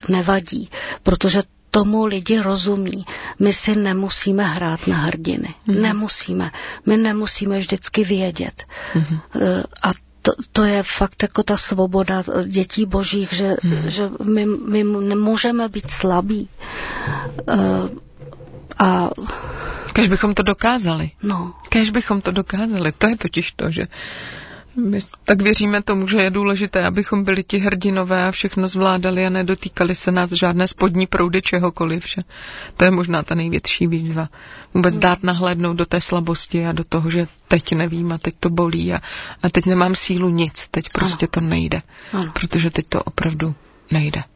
nevadí, protože tomu lidi rozumí. My si nemusíme hrát na hrdiny. Nemusíme. My nemusíme vždycky vědět. A to je fakt jako ta svoboda dětí božích, že my můžeme být slabí. A kéž bychom to dokázali. No. Kéž bychom to dokázali. To je totiž to, že my tak věříme tomu, že je důležité, abychom byli ti hrdinové a všechno zvládali a nedotýkali se nás žádné spodní proudy čehokoliv. Že? To je možná ta největší výzva. Vůbec dát nahlédnout do té slabosti a do toho, že teď nevím a teď to bolí a teď nemám sílu nic. Teď prostě to nejde. Protože teď to opravdu nejde.